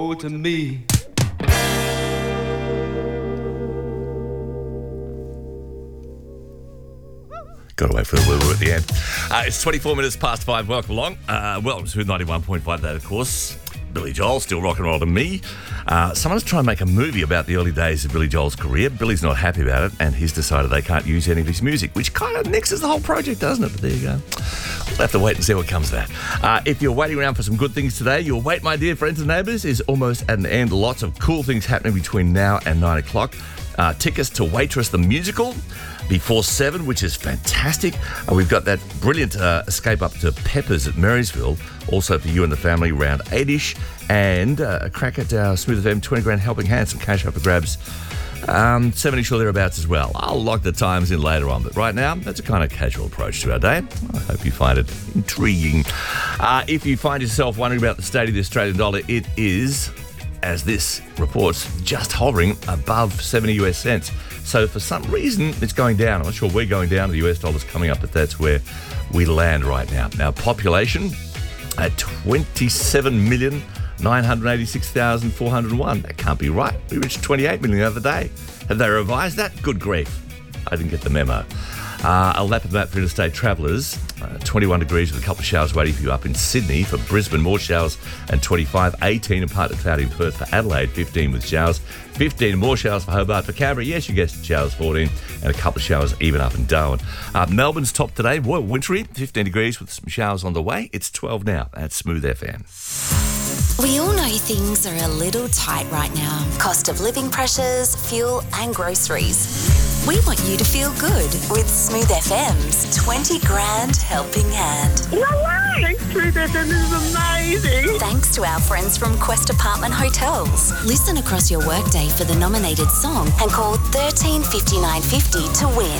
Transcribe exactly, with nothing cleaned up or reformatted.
to me. Got to wait for the woo-woo at the end. Uh, it's twenty-four minutes past five. Welcome along. Uh, welcome to ninety-one point five. That, of course, Billy Joel, still rock and roll to me. Uh, someone's trying to make a movie about the early days of Billy Joel's career. Billy's not happy about it, and he's decided they can't use any of his music, which kind of nixes the whole project, doesn't it? But there you go. We'll have to wait and see what comes of that. Uh, if you're waiting around for some good things today, your wait, my dear friends and neighbours, is almost at an end. Lots of cool things happening between now and nine o'clock. Uh, tickets to Waitress the Musical before seven, which is fantastic. Uh, we've got that brilliant uh, escape up to Peppers at Marysville, also for you and the family, around eight-ish, and uh, a crack at uh, Smooth F M, twenty grand helping hand, some cash up for grabs, um, seven-ish or thereabouts as well. I'll lock the times in later on, but right now, that's a kind of casual approach to our day. I hope you find it intriguing. Uh, if you find yourself wondering about the state of the Australian dollar, it is, as this reports, just hovering above seventy US cents. So for some reason, it's going down. I'm not sure we're going down, the U S dollar's coming up, but that's where we land right now. Now, population at twenty-seven million nine hundred eighty-six thousand four hundred one. That can't be right. We reached twenty-eight million the other day. Have they revised that? Good grief. I didn't get the memo. Uh, a lap of that for interstate travellers. Uh, twenty-one degrees with a couple of showers waiting for you up in Sydney. For Brisbane, more showers and twenty-five. eighteen and partly cloudy in Perth. For Adelaide, fifteen with showers. fifteen more showers for Hobart. For Canberra, yes, you guessed showers, fourteen. And a couple of showers even up in Darwin. Uh, Melbourne's top today. Well, wintry, fifteen degrees with some showers on the way. It's twelve now at Smooth F M. We all know things are a little tight right now. Cost of living pressures, fuel and groceries. We want you to feel good with Smooth F M's twenty grand helping hand. No way! Thanks, Smooth F M, this is amazing. Thanks to our friends from Quest Apartment Hotels. Listen across your workday for the nominated song and call thirteen fifty-nine fifty to win.